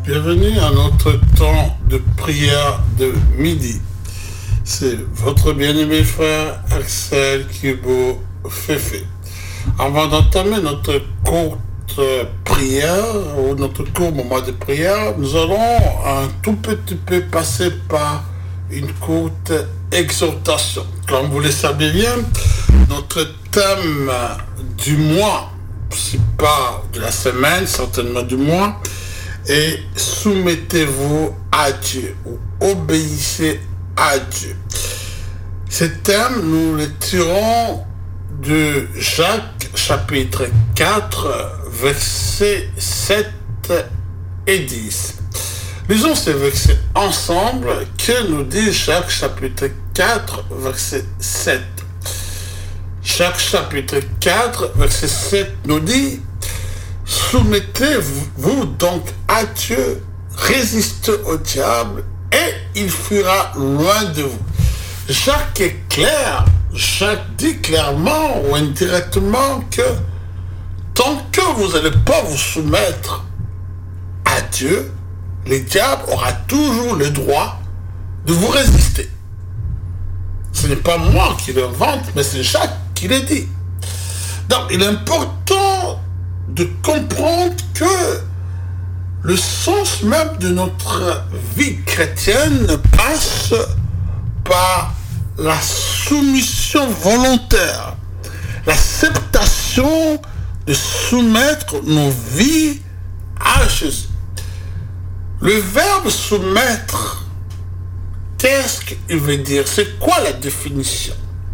Bienvenue à notre temps de prière de midi. C'est votre bien-aimé frère Axel Kibo Féfé. Avant d'entamer notre courte prière ou notre court moment de prière, nous allons un tout petit peu passer par une courte exhortation. Comme vous le savez bien, notre thème du mois, c'est pas de la semaine, certainement du mois, et soumettez-vous à Dieu ou obéissez à Dieu. Ce thème, nous le tirons de Jacques chapitre 4, versets 7 et 10. Lisons ces versets ensemble. Que nous dit Jacques chapitre 4, verset 7. Jacques chapitre 4, verset 7 nous dit: soumettez-vous donc à Dieu, résistez au diable et il fuira loin de vous. Jacques est clair, Jacques dit clairement ou indirectement que tant que vous n'allez pas vous soumettre à Dieu, le diable aura toujours le droit de vous résister. Ce n'est pas moi qui l'invente, mais c'est Jacques qui le dit. Donc il est important de comprendre que le sens même de notre vie chrétienne passe par la soumission volontaire, l'acceptation de soumettre nos vies à Jésus. Le verbe soumettre, qu'est-ce qu'il veut dire? C'est quoi la définition?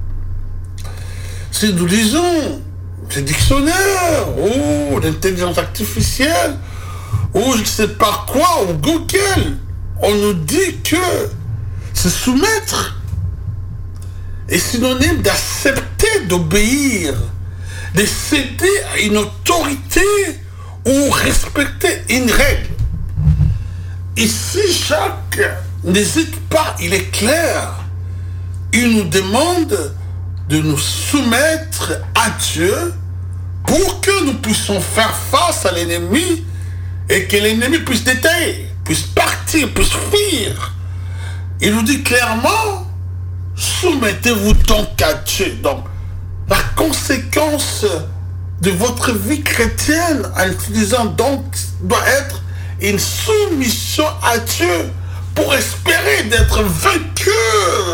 Si nous lisons le dictionnaire ou l'intelligence artificielle ou je ne sais pas quoi, ou Google, on nous dit que se soumettre est synonyme d'accepter, d'obéir, de céder à une autorité ou respecter une règle. Ici, Jacques n'hésite pas, il est clair. Il nous demande de nous soumettre à Dieu pour que nous puissions faire face à l'ennemi et que l'ennemi puisse détailler, puisse partir, puisse fuir. Il nous dit clairement: soumettez-vous donc à Dieu. Donc, la conséquence de votre vie chrétienne en utilisant donc doit être une soumission à Dieu pour espérer d'être vainqueur